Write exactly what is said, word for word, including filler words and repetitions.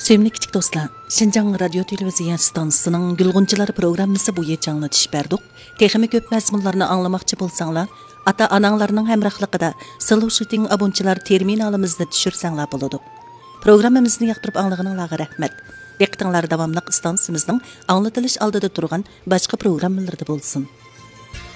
Sevimli kichik do'stlar, Şinjan radio televiziya stansiyasining Gulg'unchilar programmasi bo'yicha anglatish berdik. Texnik ko'p mazmunlarni anglamoqchi bo'lsanglar, ata-onanglarning hamrohligida Slow Shooting abonchilar terminalimizda tushirsanglar bo'ladi. Programmamizni yoqtirib anglaganinglarga rahmat. Diqqatinglar davomli stansiyamizning anglatilish oldida turgan boshqa programmalarda bo'lsin.